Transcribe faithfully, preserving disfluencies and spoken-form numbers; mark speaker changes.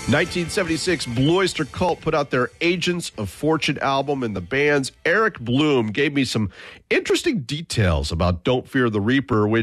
Speaker 1: nineteen seventy-six, Blue Oyster Cult put out their Agents of Fortune album, and the band's Eric Bloom gave me some interesting details about Don't Fear the Reaper, which